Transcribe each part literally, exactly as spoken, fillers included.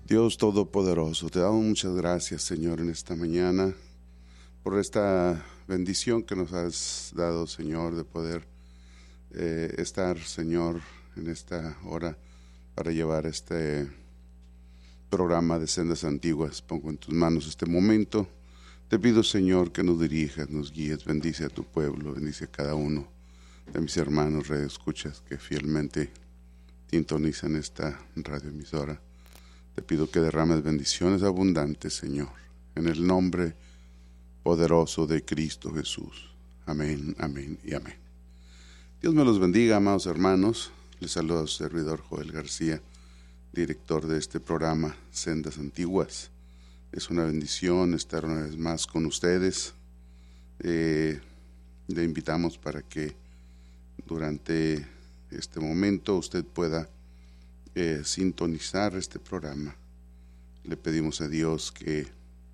Dios Todopoderoso, te damos muchas gracias, Señor, en esta mañana, por esta bendición que nos has dado, Señor, de poder eh, estar, Señor, en esta hora para llevar este programa de Sendas Antiguas. Pongo en tus manos este momento. Te pido, Señor, que nos dirijas, nos guíes, bendice a tu pueblo, bendice a cada uno de mis hermanos radioescuchas que fielmente sintonizan esta radioemisora. Te pido que derrames bendiciones abundantes, Señor, en el nombre poderoso de Cristo Jesús. Amén, amén y amén. Dios me los bendiga, amados hermanos. Les saluda a su servidor Joel García, director de este programa Sendas Antiguas. Es una bendición estar una vez más con ustedes. Eh, le invitamos para que durante este momento usted pueda eh, sintonizar este programa. Le pedimos a Dios que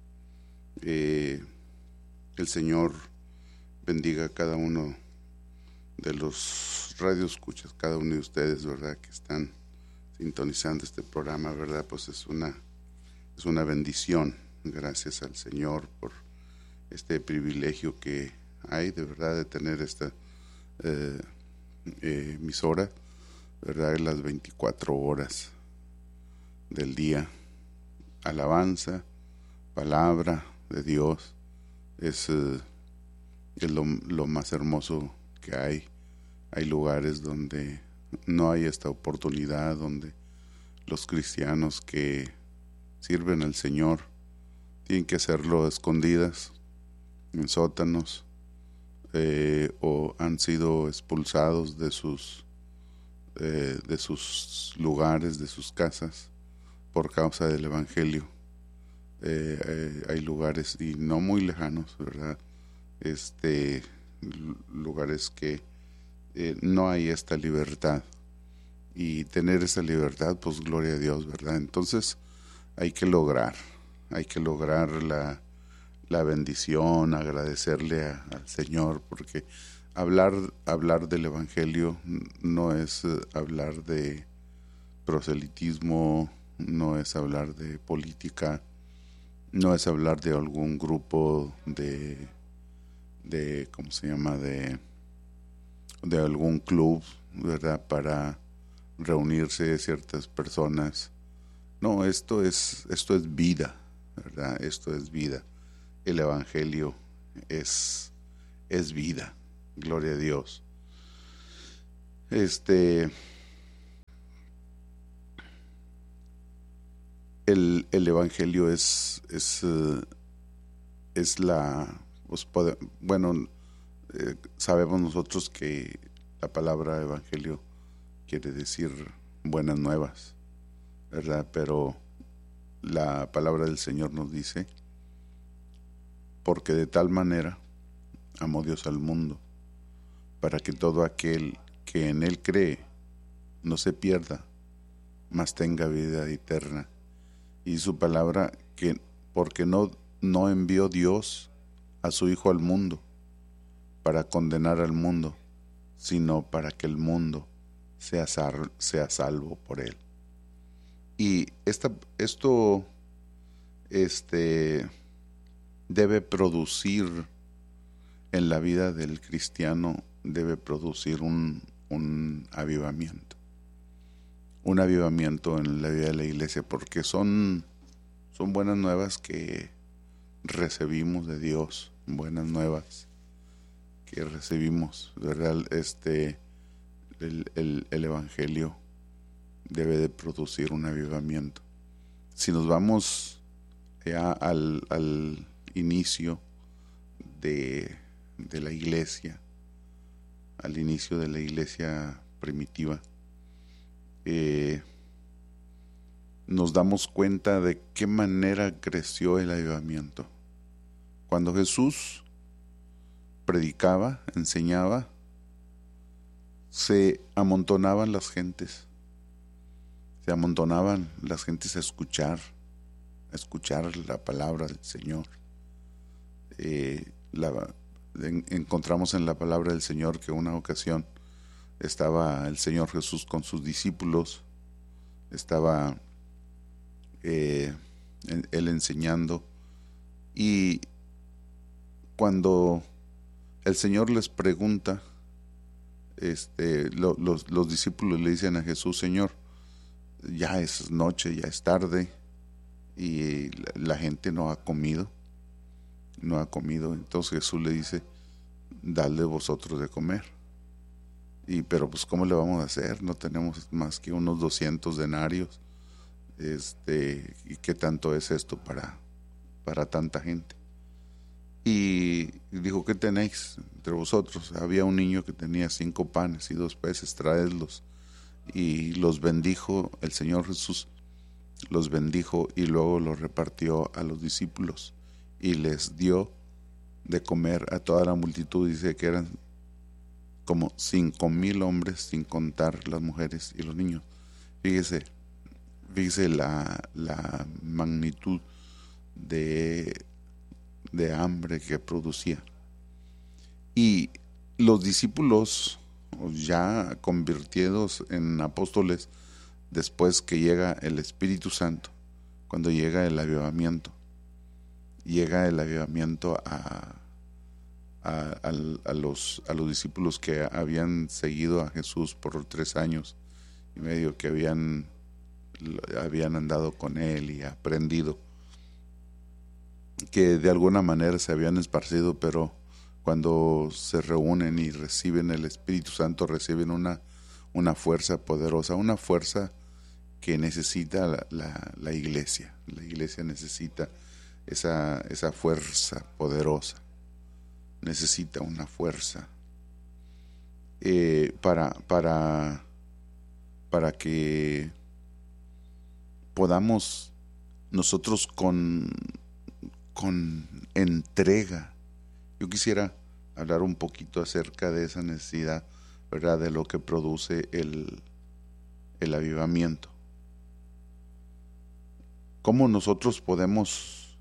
eh, el Señor bendiga a cada uno de los radioescuchas, cada uno de ustedes, ¿verdad?, que están sintonizando este programa, ¿verdad? Pues es una, es una bendición. Gracias al Señor por este privilegio que hay, de verdad, de tener esta eh, eh, emisora, ¿verdad?, en las veinticuatro horas del día. Alabanza, palabra de Dios, es, eh, es lo, lo más hermoso que hay. Hay lugares donde no hay esta oportunidad, donde los cristianos que sirven al Señor tienen que hacerlo a escondidas, en sótanos, eh, o han sido expulsados de sus, eh, de sus lugares, de sus casas, por causa del Evangelio. Eh, eh, hay lugares, y no muy lejanos, ¿verdad?, este, lugares que eh, no hay esta libertad, y tener esa libertad, pues gloria a Dios, ¿verdad? Entonces hay que lograr, hay que lograr la, la bendición, agradecerle a, al Señor, porque hablar, hablar del Evangelio no es eh, hablar de proselitismo, no es hablar de política, no es hablar de algún grupo de, de ¿cómo se llama?, de, de algún club, ¿verdad?, para reunirse ciertas personas. No, esto es, esto es vida, ¿verdad? Esto es vida. El Evangelio es, es vida. Gloria a Dios. Este, el, el Evangelio es, es, uh, es la, pues, pode, bueno, eh, sabemos nosotros que la palabra Evangelio quiere decir buenas nuevas, ¿verdad? Pero la palabra del Señor nos dice: porque de tal manera amó Dios al mundo, para que todo aquel que en Él cree no se pierda, mas tenga vida eterna. Y su palabra, que porque no, no envió Dios a su Hijo al mundo para condenar al mundo, sino para que el mundo sea, sal, sea salvo por Él. Y esta, esto este, debe producir en la vida del cristiano, debe producir un, un avivamiento. Un avivamiento en la vida de la iglesia, porque son, son buenas nuevas que recibimos de Dios, buenas nuevas que recibimos, ¿verdad? Este, el, el, el Evangelio debe de producir un avivamiento. Si nos vamos ya al, al inicio de, de la iglesia, al inicio de la iglesia primitiva, eh, nos damos cuenta de qué manera creció el avivamiento. Cuando Jesús predicaba, enseñaba, se amontonaban las gentes, se amontonaban las gentes a escuchar, a escuchar la palabra del Señor. Eh, la, en, encontramos en la palabra del Señor que una ocasión estaba el Señor Jesús con sus discípulos, estaba eh, él enseñando. Y cuando el Señor les pregunta, este, lo, los, los discípulos le dicen a Jesús: Señor, ya es noche, ya es tarde, y la, la gente no ha comido, no ha comido. Entonces Jesús le dice: dadle vosotros de comer. Y pero pues ¿cómo le vamos a hacer? No tenemos más que unos doscientos denarios. Este, ¿y qué tanto es esto para, para tanta gente? Y dijo: ¿qué tenéis entre vosotros? Había un niño que tenía cinco panes y dos peces, traedlos. Y los bendijo el Señor Jesús, los bendijo y luego los repartió a los discípulos y les dio de comer a toda la multitud. Dice que eran como cinco mil hombres, sin contar las mujeres y los niños. Fíjese, fíjese la, la magnitud de, de hambre que producía. Y los discípulos, ya convertidos en apóstoles, después que llega el Espíritu Santo, cuando llega el avivamiento, llega el avivamiento a, a, a, a, los, a los discípulos que habían seguido a Jesús por tres años y medio, que habían, habían andado con él y aprendido, que de alguna manera se habían esparcido, pero cuando se reúnen y reciben el Espíritu Santo, reciben una, una fuerza poderosa, una fuerza que necesita la, la, la iglesia. La iglesia necesita esa, esa fuerza poderosa, necesita una fuerza eh, para, para, para que podamos nosotros con, con entrega. Yo quisiera hablar un poquito acerca de esa necesidad, ¿verdad?, de lo que produce el, el avivamiento. ¿Cómo nosotros podemos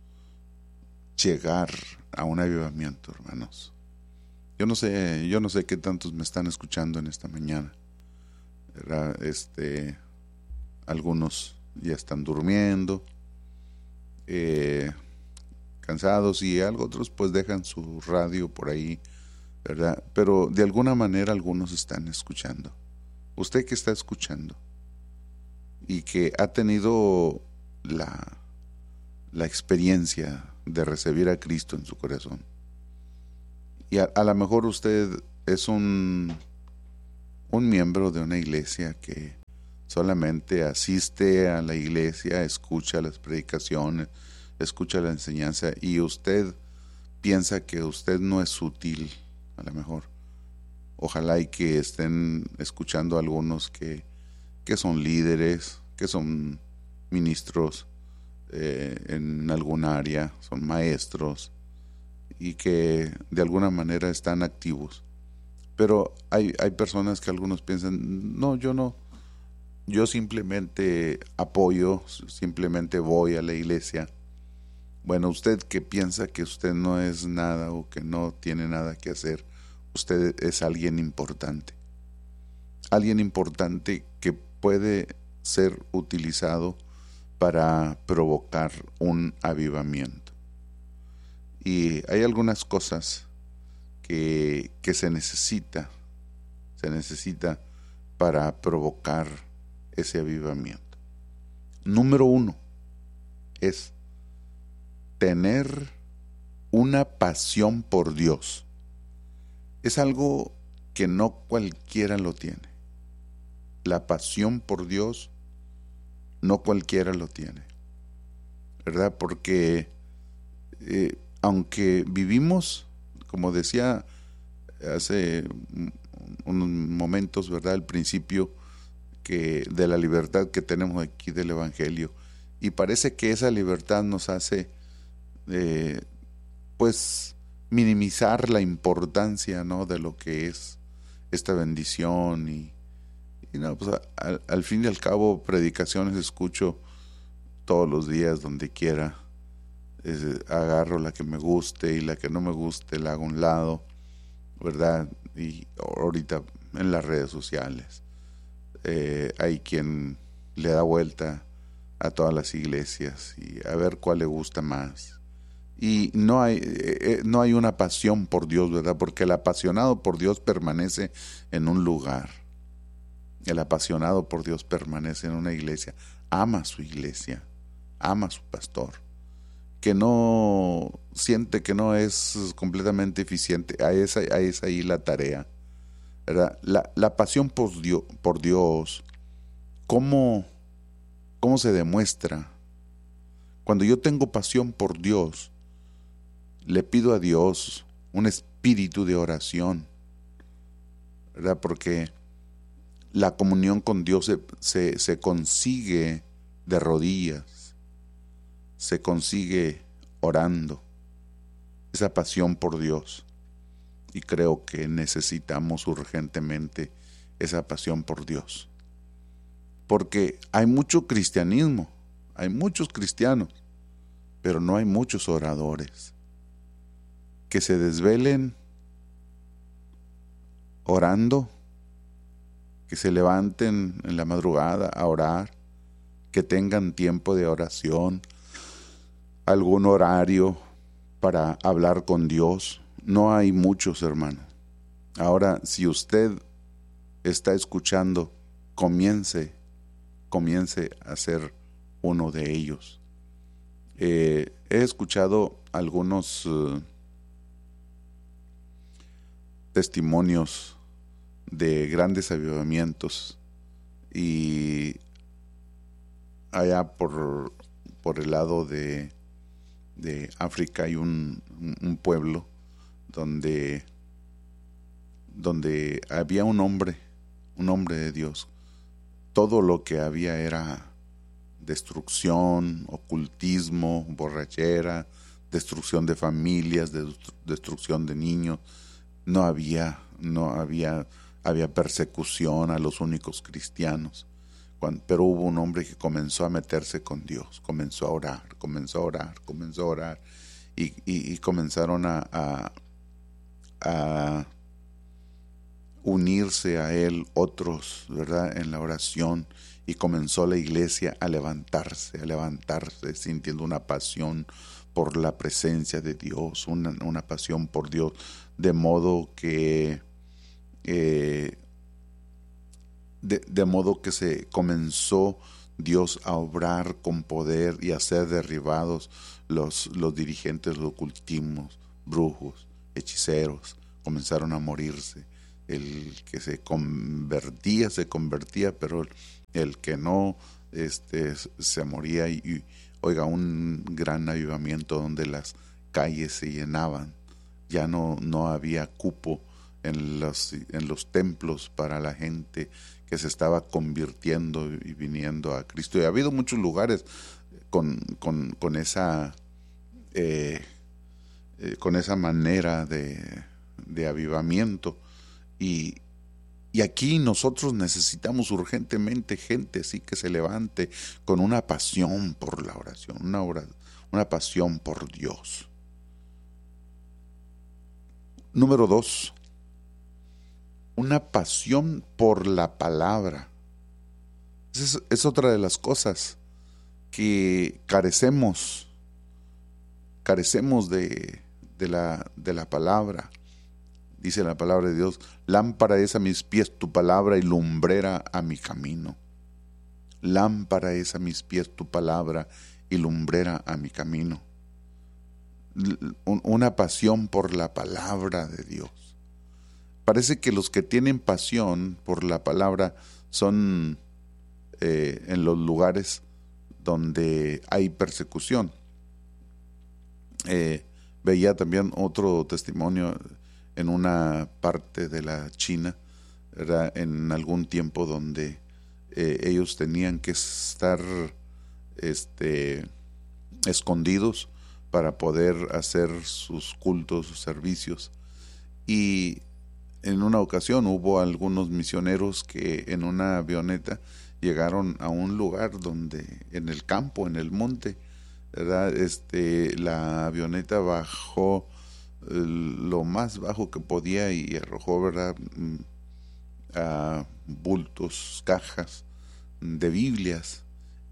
llegar a un avivamiento, hermanos? Yo no sé, yo no sé qué tantos me están escuchando en esta mañana, ¿verdad? Este, algunos ya están durmiendo, eh, cansados, y algo otros pues dejan su radio por ahí, ¿verdad? Pero de alguna manera algunos están escuchando. Usted que está escuchando y que ha tenido la, la experiencia de recibir a Cristo en su corazón, y a, a lo mejor usted es un, un miembro de una iglesia que solamente asiste a la iglesia, escucha las predicaciones, escucha la enseñanza, y usted piensa que usted no es útil, a lo mejor. Ojalá y que estén escuchando a algunos que, que son líderes, que son ministros eh, en algún área, son maestros, y que de alguna manera están activos. Pero hay, hay personas que algunos piensan: no, yo no, yo simplemente apoyo, simplemente voy a la iglesia. Bueno, usted que piensa que usted no es nada o que no tiene nada que hacer, usted es alguien importante. Alguien importante que puede ser utilizado para provocar un avivamiento. Y hay algunas cosas que, que se necesita, se necesita para provocar ese avivamiento. Número uno es tener una pasión por Dios. Es algo que no cualquiera lo tiene. La pasión por Dios no cualquiera lo tiene, ¿verdad? Porque eh, aunque vivimos, como decía hace unos momentos, ¿verdad?, al principio, que de la libertad que tenemos aquí del Evangelio, y parece que esa libertad nos hace eh, pues minimizar la importancia, ¿no?, de lo que es esta bendición. Y, y no, pues al, al fin y al cabo, predicaciones escucho todos los días, donde quiera. Es, agarro la que me guste y la que no me guste la hago a un lado, ¿verdad? Y ahorita en las redes sociales eh, hay quien le da vuelta a todas las iglesias y a ver cuál le gusta más. Y no hay, eh, no hay una pasión por Dios, ¿verdad? Porque el apasionado por Dios permanece en un lugar. El apasionado por Dios permanece en una iglesia, ama su iglesia, ama a su pastor, que no siente que no es completamente eficiente. Ahí es, ahí es ahí la tarea, ¿verdad? La, la pasión por Dios, por Dios ¿cómo, ¿cómo se demuestra? Cuando yo tengo pasión por Dios, le pido a Dios un espíritu de oración, ¿verdad? Porque la comunión con Dios se, se, se consigue de rodillas, se consigue orando, esa pasión por Dios. Y creo que necesitamos urgentemente esa pasión por Dios. Porque hay mucho cristianismo, hay muchos cristianos, pero no hay muchos oradores que se desvelen orando, que se levanten en la madrugada a orar, que tengan tiempo de oración, algún horario para hablar con Dios. No hay muchos, hermano. Ahora, si usted está escuchando, comience, comience a ser uno de ellos. Eh, he escuchado algunos uh, testimonios de grandes avivamientos y allá por, por el lado de, de África hay un, un pueblo donde, donde había un hombre, un hombre de Dios. Todo lo que había era destrucción, ocultismo, borrachera, destrucción de familias, destrucción de niños. No había, no había, había persecución a los únicos cristianos. Cuando, pero hubo un hombre que comenzó a meterse con Dios, comenzó a orar, comenzó a orar, comenzó a orar, y, y, y comenzaron a, a, a unirse a él otros, ¿verdad?, en la oración, y comenzó la iglesia a levantarse, a levantarse, sintiendo una pasión por la presencia de Dios, una, una pasión por Dios, de modo que eh, de, de modo que se comenzó Dios a obrar con poder y a ser derribados los, los dirigentes, los ocultismos, brujos, hechiceros, comenzaron a morirse. El que se convertía, se convertía, pero el que no, este, se moría. Y, y oiga, un gran avivamiento donde las calles se llenaban. Ya no, no había cupo en los, en los templos para la gente que se estaba convirtiendo y viniendo a Cristo. Y ha habido muchos lugares con, con, con esa eh, eh, con esa manera de, de avivamiento. Y, y aquí nosotros necesitamos urgentemente gente así que se levante con una pasión por la oración, una, ora, una pasión por Dios. Número dos, una pasión por la palabra. Es, es otra de las cosas que carecemos, carecemos de, de, la, de la palabra. Dice la palabra de Dios: lámpara es a mis pies tu palabra y lumbrera a mi camino. Lámpara es a mis pies tu palabra y lumbrera a mi camino. Una pasión por la palabra de Dios. Parece que los que tienen pasión por la palabra son eh, en los lugares donde hay persecución. Eh, veía también otro testimonio en una parte de la China, ¿verdad?, en algún tiempo donde eh, ellos tenían que estar este, escondidos para poder hacer sus cultos, sus servicios. Y en una ocasión hubo algunos misioneros que en una avioneta llegaron a un lugar donde, en el campo, en el monte, ¿verdad?, este, la avioneta bajó lo más bajo que podía y arrojó, ¿verdad?, a bultos, cajas de Biblias,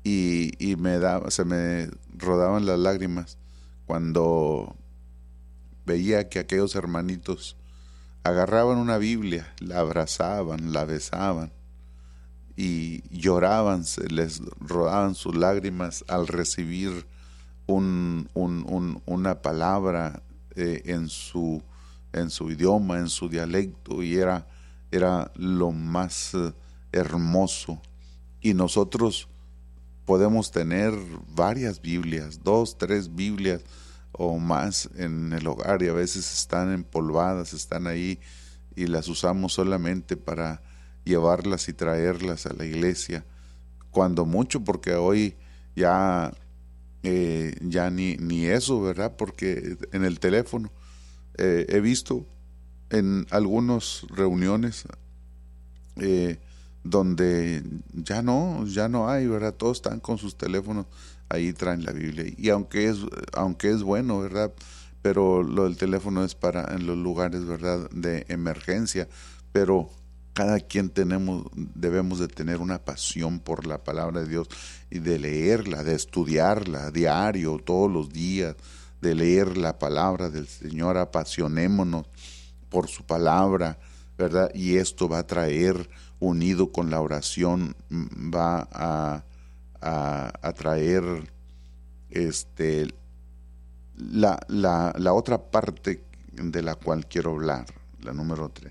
y, y me daba, se me rodaban las lágrimas cuando veía que aquellos hermanitos agarraban una Biblia, la abrazaban, la besaban y lloraban, se les rodaban sus lágrimas al recibir un, un, un, una palabra eh, en su en su idioma, en su dialecto, y era, era lo más eh, hermoso. Y nosotros podemos tener varias Biblias, dos, tres Biblias o más en el hogar, y a veces están empolvadas, están ahí y las usamos solamente para llevarlas y traerlas a la iglesia, cuando mucho, porque hoy ya eh, ya ni, ni eso, ¿verdad? Porque en el teléfono eh, he visto en algunas reuniones eh, donde ya no, ya no hay, ¿verdad? Todos están con sus teléfonos, ahí traen la Biblia. Y aunque es, aunque es bueno, ¿verdad? Pero lo del teléfono es para en los lugares, ¿verdad?, de emergencia. Pero cada quien tenemos, debemos de tener una pasión por la palabra de Dios y de leerla, de estudiarla diario, todos los días, de leer la palabra del Señor. Apasionémonos por su palabra, ¿verdad? Y esto va a traer, unido con la oración, va a, a, a traer este, la, la, la otra parte de la cual quiero hablar, la número tres.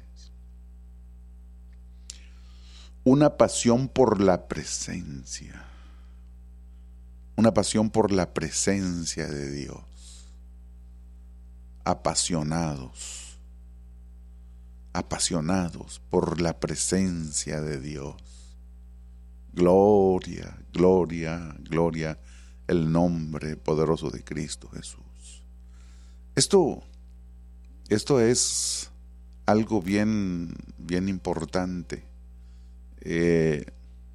Una pasión por la presencia, una pasión por la presencia de Dios, apasionados, apasionados por la presencia de Dios. Gloria, gloria, gloria, el nombre poderoso de Cristo Jesús. Esto, esto es algo bien, bien importante. Eh,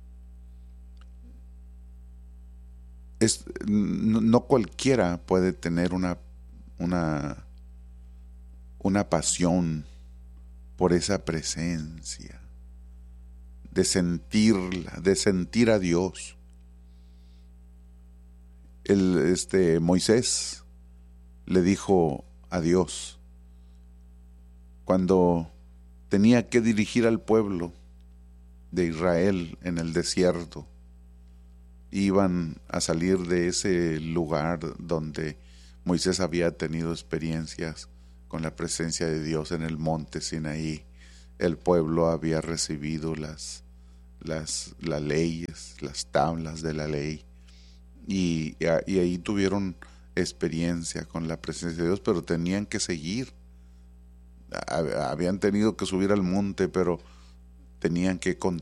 es, no, no cualquiera puede tener una, una, una pasión por esa presencia, de sentirla, de sentir a Dios. El, este, Moisés le dijo a Dios cuando tenía que dirigir al pueblo de Israel en el desierto. Iban a salir de ese lugar donde Moisés había tenido experiencias con la presencia de Dios en el monte Sinaí. El pueblo había recibido las, las, las leyes, las tablas de la ley, y, y ahí tuvieron experiencia con la presencia de Dios, pero tenían que seguir. Habían tenido que subir al monte, pero tenían que